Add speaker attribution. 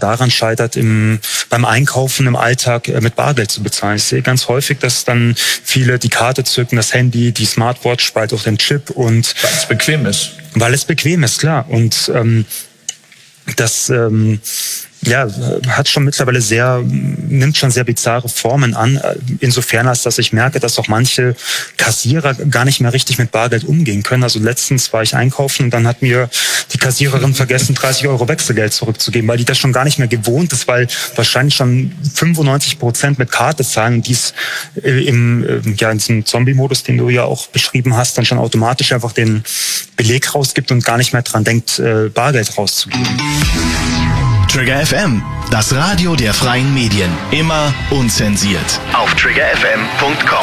Speaker 1: daran scheitert, beim Einkaufen im Alltag mit Bargeld zu bezahlen. Ich sehe ganz häufig, dass dann viele die Karte zücken, das Handy, die Smartwatch, bald auch den Chip und...
Speaker 2: Weil es bequem ist.
Speaker 1: Weil es bequem ist, klar. Und das hat schon mittlerweile nimmt schon sehr bizarre Formen an, insofern als dass ich merke, dass auch manche Kassierer gar nicht mehr richtig mit Bargeld umgehen können. Also letztens war ich einkaufen und dann hat mir die Kassiererin vergessen, 30 € Wechselgeld zurückzugeben, weil die das schon gar nicht mehr gewohnt ist, weil wahrscheinlich schon 95% mit Karte zahlen und dies in diesem Zombie-Modus, den du ja auch beschrieben hast, dann schon automatisch einfach den Beleg rausgibt und gar nicht mehr dran denkt, Bargeld rauszugeben.
Speaker 3: Trigger FM, das Radio der freien Medien. Immer unzensiert. Auf triggerfm.com.